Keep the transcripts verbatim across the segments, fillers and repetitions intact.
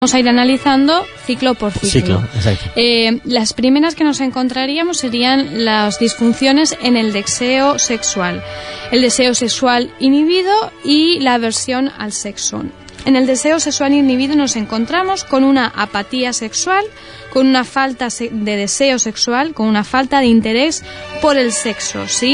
Vamos a ir analizando ciclo por ciclo. Ciclo, exacto. Eh, las primeras que nos encontraríamos serían las disfunciones en el deseo sexual. El deseo sexual inhibido y la aversión al sexo. En el deseo sexual inhibido nos encontramos con una apatía sexual, con una falta de deseo sexual, con una falta de interés por el sexo, ¿sí?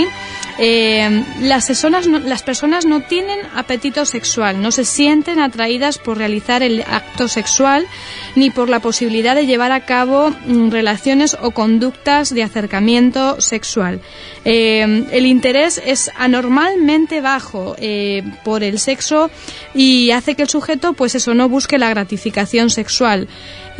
Eh, las, personas no, las personas no tienen apetito sexual, no se sienten atraídas por realizar el acto sexual ni por la posibilidad de llevar a cabo mm, relaciones o conductas de acercamiento sexual. Eh, el interés es anormalmente bajo eh, por el sexo y hace que el sujeto, pues eso, no busque la gratificación sexual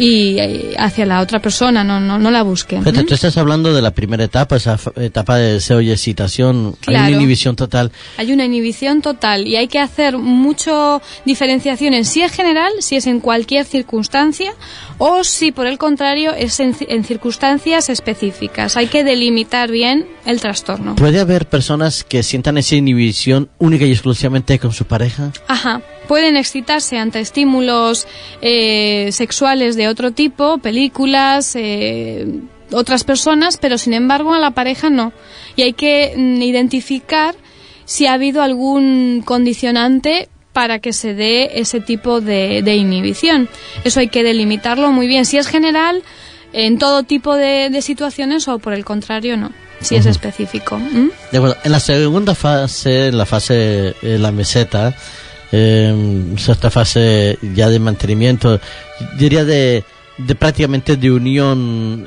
y eh, hacia la otra persona, no, no, no la busque. Pero ¿Mm? tú estás hablando de la primera etapa, esa etapa de deseo y excitación. Claro. Hay una inhibición total. Hay una inhibición total y hay que hacer mucho diferenciación en si es general, si es en cualquier circunstancia o si por el contrario es en, en circunstancias específicas. Hay que delimitar bien el trastorno. ¿Puede haber personas que sientan esa inhibición única y exclusivamente con su pareja? Ajá. Pueden excitarse ante estímulos eh, sexuales de otro tipo, películas, eh, otras personas, pero sin embargo a la pareja no. Y hay que mm, identificar si ha habido algún condicionante para que se dé ese tipo de, de inhibición. Eso hay que delimitarlo muy bien. Si es general, en todo tipo de, de situaciones, o por el contrario, no. Si uh-huh. es específico. ¿Mm? De acuerdo. En la segunda fase, en la fase, en la meseta, eh, esta fase ya de mantenimiento, diría de, de prácticamente de unión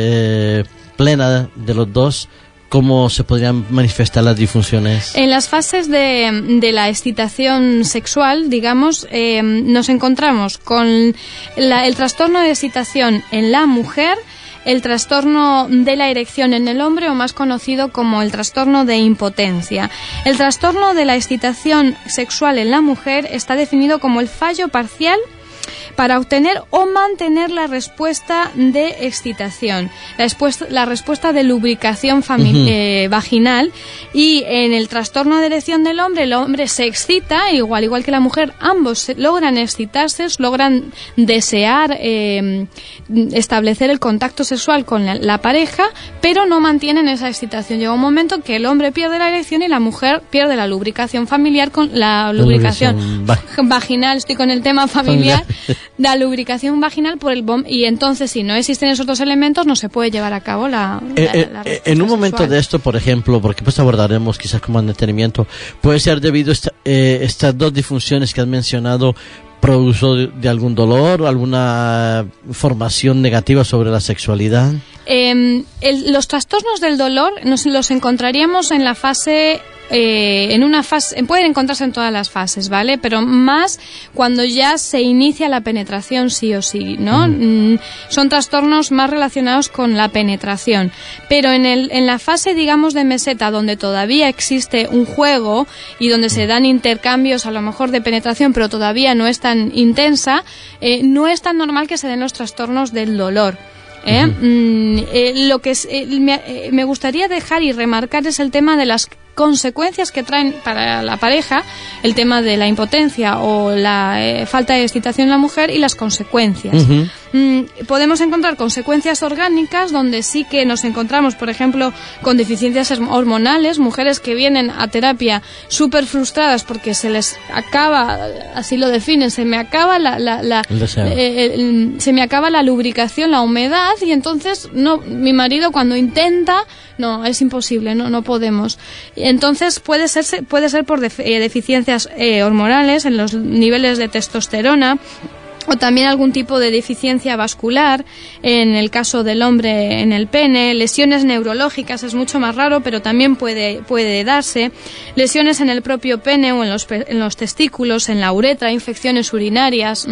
eh, plena de los dos, ¿cómo se podrían manifestar las disfunciones? En las fases de, de la excitación sexual, digamos, eh, nos encontramos con la, el trastorno de excitación en la mujer, el trastorno de la erección en el hombre, o más conocido como el trastorno de impotencia. El trastorno de la excitación sexual en la mujer está definido como el fallo parcial para obtener o mantener la respuesta de excitación, la, respuesta, la respuesta de lubricación fami- uh-huh. eh, vaginal. Y en el trastorno de erección del hombre, el hombre se excita, igual igual que la mujer, ambos logran excitarse, logran desear eh, establecer el contacto sexual con la, la pareja, pero no mantienen esa excitación. Llega un momento que el hombre pierde la erección y la mujer pierde la lubricación familiar con la, la lubricación va- vaginal. Estoy con el tema familiar. La lubricación vaginal por el bom y entonces si no existen esos dos elementos no se puede llevar a cabo la, eh, la, eh, la en un momento sexual. de esto, por ejemplo, porque pues abordaremos quizás como mantenimiento, puede ser debido a esta, eh, estas dos disfunciones que has mencionado, producto de, de algún dolor o alguna formación negativa sobre la sexualidad. Eh, el, los trastornos del dolor nos los encontraríamos en la fase Eh, en una fase, pueden encontrarse en todas las fases, ¿vale? Pero más cuando ya se inicia la penetración, sí o sí, ¿no? Mm. Mm, son trastornos más relacionados con la penetración. Pero en el, en la fase, digamos, de meseta, donde todavía existe un juego y donde se dan intercambios, a lo mejor de penetración, pero todavía no es tan intensa, eh, no es tan normal que se den los trastornos del dolor. ¿Eh? Uh-huh. Mm, eh, lo que es, eh, me, eh, me gustaría dejar y remarcar es el tema de las consecuencias que traen para la pareja, el tema de la impotencia o la eh, falta de excitación en la mujer y las consecuencias. Uh-huh. Mm, podemos encontrar consecuencias orgánicas donde sí que nos encontramos, por ejemplo, con deficiencias hormonales, mujeres que vienen a terapia súper frustradas porque se les acaba, así lo definen, se me acaba la, la, la eh, el, se me acaba la lubricación, la humedad, y entonces no, mi marido cuando intenta, no, es imposible, no, no podemos. Entonces puede ser, puede ser por def- eh, deficiencias eh, hormonales en los niveles de testosterona, o también algún tipo de deficiencia vascular, en el caso del hombre en el pene, lesiones neurológicas, es mucho más raro, pero también puede, puede darse, lesiones en el propio pene o en los, en los testículos, en la uretra, infecciones urinarias,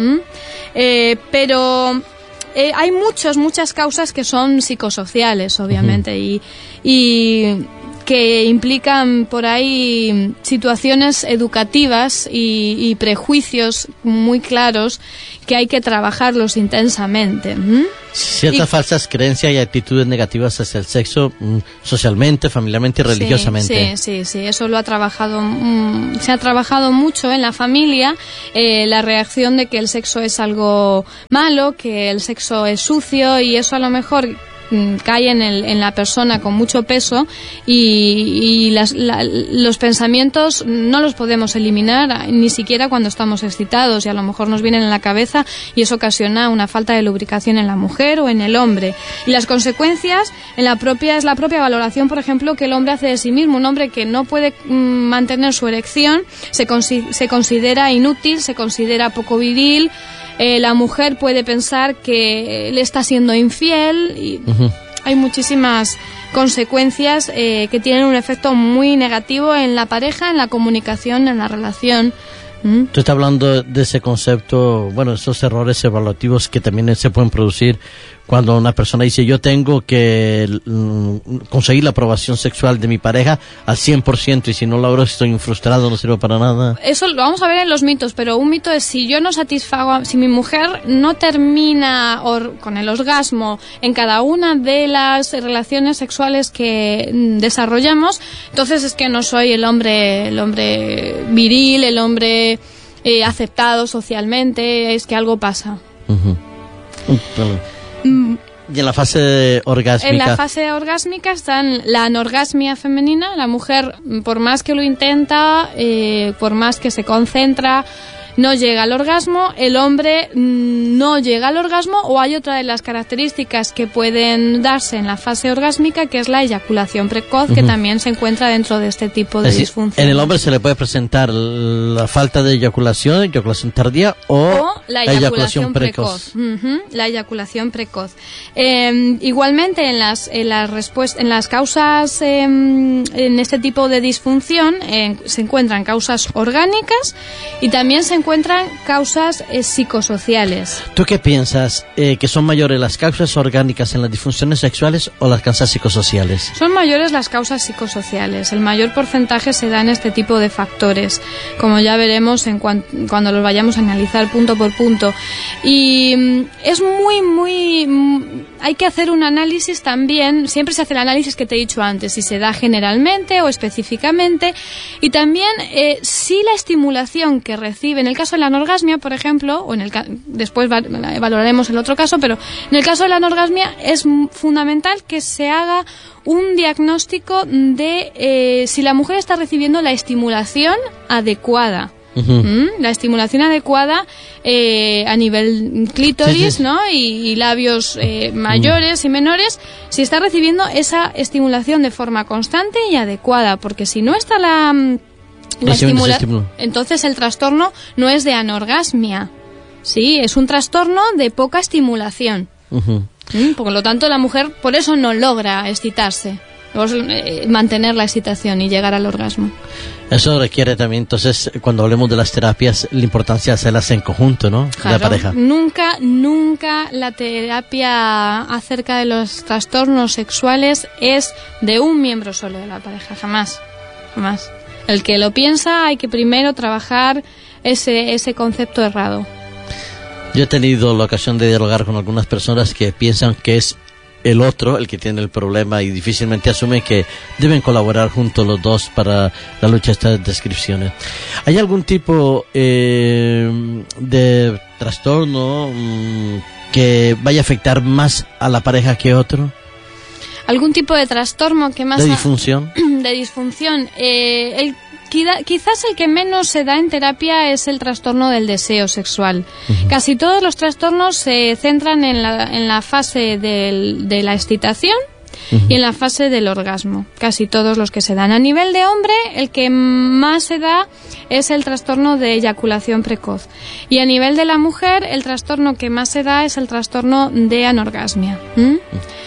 eh, pero eh, hay muchos, muchas causas que son psicosociales, obviamente, uh-huh. y, y que implican por ahí situaciones educativas y, y prejuicios muy claros que hay que trabajarlos intensamente. ¿Mm? Ciertas y, falsas creencias y actitudes negativas hacia el sexo, socialmente, familiarmente y religiosamente. Sí, sí, sí, eso lo ha trabajado, mm, se ha trabajado mucho en la familia, eh, la reacción de que el sexo es algo malo, que el sexo es sucio, y eso a lo mejor cae en, el, en la persona con mucho peso, y, y las, la, los pensamientos no los podemos eliminar ni siquiera cuando estamos excitados, y a lo mejor nos vienen en la cabeza y eso ocasiona una falta de lubricación en la mujer o en el hombre. Y las consecuencias en la propia es la propia valoración, por ejemplo, que el hombre hace de sí mismo. Un hombre que no puede mm, mantener su erección se, consi- se considera inútil, se considera poco viril. Eh, la mujer puede pensar que le está siendo infiel, y uh-huh. hay muchísimas consecuencias eh, que tienen un efecto muy negativo en la pareja, en la comunicación, en la relación. ¿Mm? Tú estás hablando de ese concepto, bueno, esos errores evaluativos que también se pueden producir cuando una persona dice: yo tengo que mm, conseguir la aprobación sexual de mi pareja al cien por ciento, y si no lo logro estoy frustrado, no sirvo para nada. Eso lo vamos a ver en los mitos, pero un mito es: si yo no satisfago, si mi mujer no termina or, con el orgasmo en cada una de las relaciones sexuales que mm, desarrollamos, entonces es que no soy el hombre, el hombre viril, el hombre eh, aceptado socialmente, es que algo pasa. Uh-huh. Bueno. Y en la fase orgásmica. En la fase orgásmica están la anorgasmia femenina. La mujer, por más que lo intenta, eh, por más que se concentra, no llega al orgasmo. El hombre no llega al orgasmo, o hay otra de las características que pueden darse en la fase orgásmica, que es la eyaculación precoz, uh-huh. que también se encuentra dentro de este tipo de disfunción. En el hombre se le puede presentar la falta de eyaculación, eyaculación tardía o, o la eyaculación, eyaculación precoz. precoz. Uh-huh. La eyaculación precoz. Eh, igualmente en las en las respuestas, en las causas eh, en este tipo de disfunción eh, se encuentran causas orgánicas y también se encuentran causas eh, psicosociales. ¿Tú qué piensas? Eh, ¿Que son mayores las causas orgánicas en las disfunciones sexuales o las causas psicosociales? Son mayores las causas psicosociales. El mayor porcentaje se da en este tipo de factores, como ya veremos en cuan- cuando los vayamos a analizar punto por punto. Y mm, es muy, muy... Mm, hay que hacer un análisis también. Siempre se hace el análisis que te he dicho antes, si se da generalmente o específicamente, y también eh, si la estimulación que recibe, en el caso de la anorgasmia, por ejemplo, o en el ca- después va- valoraremos el otro caso, pero en el caso de la anorgasmia es m- fundamental que se haga un diagnóstico de eh, si la mujer está recibiendo la estimulación adecuada. Uh-huh. ¿Mm? La estimulación adecuada eh, a nivel clítoris, sí, sí. ¿no? Y, y labios eh, mayores uh-huh. y menores, si está recibiendo esa estimulación de forma constante y adecuada, porque si no está la... La estimula- entonces el trastorno no es de anorgasmia, sí, es un trastorno de poca estimulación. Uh-huh. ¿Mm? Por lo tanto, la mujer por eso no logra excitarse, eh, mantener la excitación y llegar al orgasmo. Eso requiere también, entonces, cuando hablemos de las terapias, la importancia de hacerlas en conjunto, ¿no? Claro, la pareja. Nunca, nunca la terapia acerca de los trastornos sexuales es de un miembro solo de la pareja, jamás, jamás. El que lo piensa, hay que primero trabajar ese, ese concepto errado. Yo he tenido la ocasión de dialogar con algunas personas que piensan que es el otro el que tiene el problema y difícilmente asumen que deben colaborar juntos los dos para la lucha a estas descripciones. ¿Hay algún tipo eh, de trastorno mmm, que vaya a afectar más a la pareja que otro? ¿Algún tipo de trastorno que más... ¿De disfunción? A... De disfunción. Eh, el, quizás el que menos se da en terapia es el trastorno del deseo sexual. Uh-huh. Casi todos los trastornos se centran en la, en la fase del, de la excitación uh-huh. y en la fase del orgasmo. Casi todos los que se dan. A nivel de hombre, el que más se da es el trastorno de eyaculación precoz. Y a nivel de la mujer, el trastorno que más se da es el trastorno de anorgasmia. ¿Mm? Uh-huh.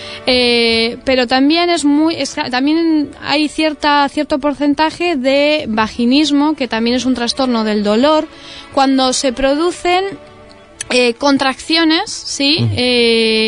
Eh, pero también es muy es, también hay cierta cierto porcentaje de vaginismo, que también es un trastorno del dolor cuando se producen eh, contracciones, sí, uh-huh. eh,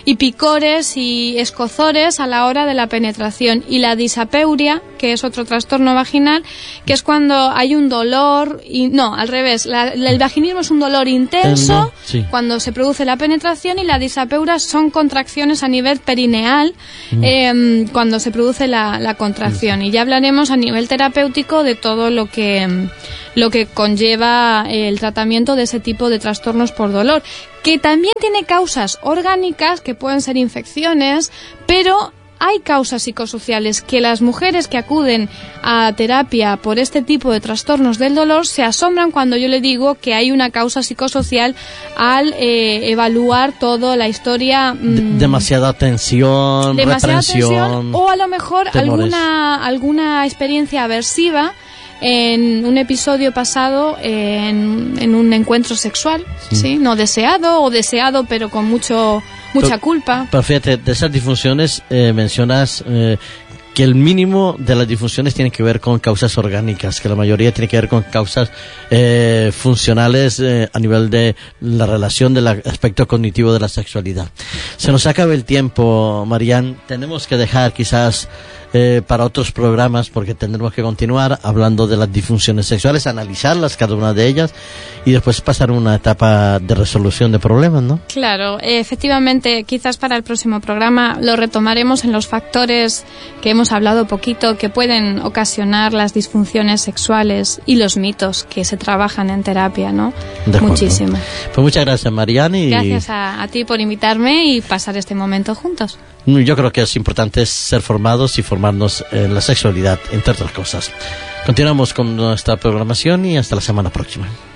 y picores y escozores a la hora de la penetración. Y la disapeuria, que es otro trastorno vaginal, que es cuando hay un dolor, y, no, al revés, la, la, el vaginismo es un dolor intenso no, sí. cuando se produce la penetración, y la disapeuria son contracciones a nivel perineal mm. eh, cuando se produce la, la contracción. Mm. Y ya hablaremos a nivel terapéutico de todo lo que, lo que conlleva el tratamiento de ese tipo de trastornos por dolor, que también tiene causas orgánicas que pueden ser infecciones, pero hay causas psicosociales que las mujeres que acuden a terapia por este tipo de trastornos del dolor se asombran cuando yo le digo que hay una causa psicosocial al eh, evaluar toda la historia. Mmm, demasiada tensión, demasiada reprensión, tensión, o a lo mejor temores. alguna alguna experiencia aversiva en un episodio pasado, en, en un encuentro sexual, sí. ¿sí? No deseado, o deseado pero con mucho mucha pero, culpa. Pero fíjate, de esas disfunciones eh, mencionas eh, que el mínimo de las disfunciones tiene que ver con causas orgánicas, que la mayoría tiene que ver con causas eh, funcionales eh, a nivel de la relación del aspecto cognitivo de la sexualidad. Se nos acaba el tiempo, Marian. Tenemos que dejar quizás Eh, para otros programas, porque tendremos que continuar hablando de las disfunciones sexuales, analizarlas cada una de ellas y después pasar una etapa de resolución de problemas, ¿no? Claro, eh, efectivamente, quizás para el próximo programa lo retomaremos en los factores que hemos hablado poquito que pueden ocasionar las disfunciones sexuales y los mitos que se trabajan en terapia, ¿no? Muchísimo. Pues muchas gracias, Marian. Y gracias a, a ti por invitarme y pasar este momento juntos. Yo creo que es importante ser formados y formarnos en la sexualidad, entre otras cosas. Continuamos con nuestra programación y hasta la semana próxima.